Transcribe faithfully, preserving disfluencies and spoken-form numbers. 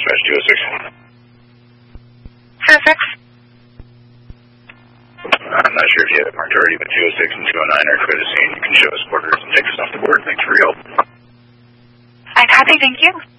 dispatch two oh six. two oh six. I'm not sure if you have it marked already, but two oh six and two oh nine are clear to scene. You can show us quarters and take us off the board. Thanks for your help. I copy, thank you.